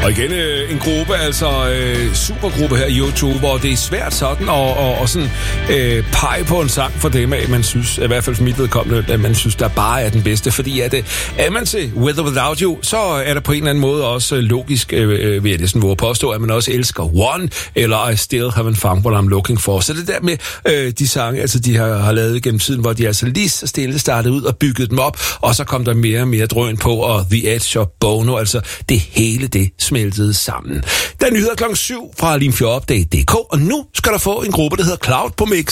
Og igen en gruppe, altså supergruppe her i YouTube, hvor det er svært sådan og sådan pege på en sang for dem, at man synes, i hvert fald for mit vedkommende, at man synes, der bare er den bedste. Fordi er man til With or Without You, så er der på en eller anden måde også logisk, ved jeg næsten våge påstå, at man også elsker One, eller I Still Haven't Found What I'm Looking For. Så det der med de sange, altså de har lavet gennem tiden, hvor de altså lige så stille startede ud og byggede dem op, og så kom der mere og mere drøn på, og The Edge og Bono, altså det hele det smeltede sammen. Der er nyheder 7 fra Limfjordupdate.dk, og nu skal der få en gruppe, der hedder Cloud på Mix.